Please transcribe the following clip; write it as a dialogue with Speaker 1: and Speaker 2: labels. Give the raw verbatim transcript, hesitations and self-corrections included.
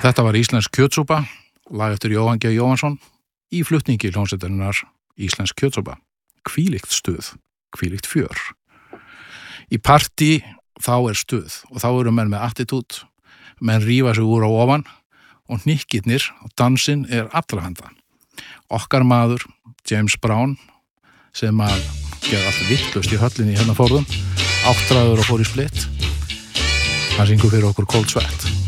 Speaker 1: Þetta var íslensk kjötsúpa, lag eftir Jóhann G. Jóhannsson, í flutningi hljómsveitarinnar Íslensk kjötsúpa. Hvílíkt stuð, hvílíkt fjör. Í partí þá er stuð og þá eru menn með attitút, menn rífa sig úr á ofan og hnykkirnir og dansinn er allra handa. Okkar maður, James Brown, sem að gera allt vitlaust í höllinni í hérna forðum, áttræður og fór í splitt, hann syngur fyrir okkur Cold Sweat.